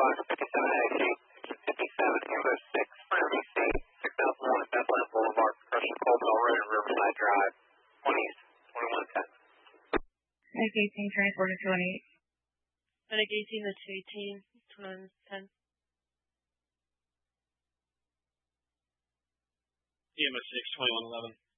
Fox 57 XE, 57 Amber 6, RBC, 6001 Bethlehem Boulevard, Crushing Coldwell Road and Riverside Drive, 20 2110. Medic 18, transported to 18. Medic 18 to 218, 2110. EMS 6, 2111.